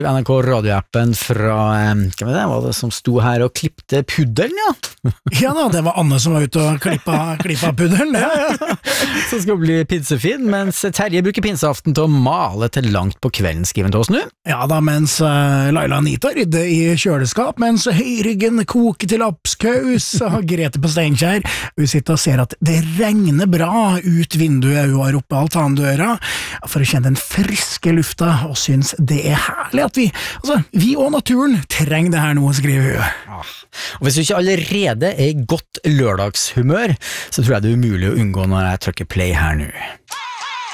NRK radioappen fra, hva var det som sto her og klippte puddelen, ja? Ja da, det var Anne som var ute og klippa puddelen. Ja. Som skal bli pinsefin, mens Terje bruker pinseaften til å male til langt på kvelden, skriven til oss nå. Ja da, mens Laila Anita rydder i kjøleskap, mens høyryggen koker til lapskaus, har Grete på Steinkjer. Hun sitter og ser at det regner bra ut vinduet hun har oppe altandøra, for å kjenne den friske lufta, og synes det er herlig at vi og naturen trenger det her nå, skriver hun. Og hvis du ikke allerede er i godt lørdagshumør, så tror jeg det er umulig å unngå når jeg trykker play her nå.